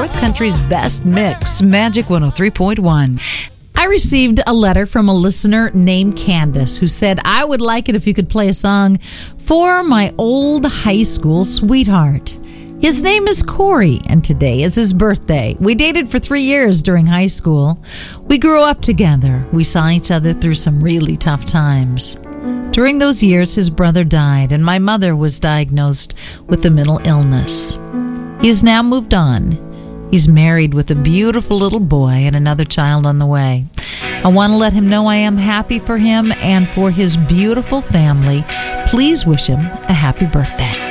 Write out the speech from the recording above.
North Country's best mix, Magic 103.1. I received a letter from a listener named Candace who said, I would like it if you could play a song for my old high school sweetheart. His name is Corey, and today is his birthday. We dated for 3 years during high school. We grew up together. We saw each other through some really tough times. During those years, his brother died, and my mother was diagnosed with a mental illness. He has now moved on. He's married with a beautiful little boy and another child on the way. I want to let him know I am happy for him and for his beautiful family. Please wish him a happy birthday.